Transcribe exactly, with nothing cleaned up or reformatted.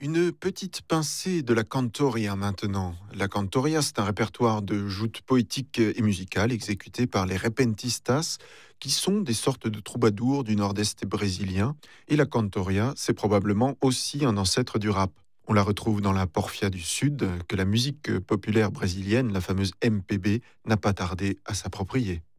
Une petite pincée de la cantoria maintenant. La cantoria, c'est un répertoire de joutes poétiques et musicales exécutées par les repentistas, qui sont des sortes de troubadours du nord-est brésilien. Et la cantoria, c'est probablement aussi un ancêtre du rap. On la retrouve dans la porfia du Sud, que la musique populaire brésilienne, la fameuse M P B, n'a pas tardé à s'approprier.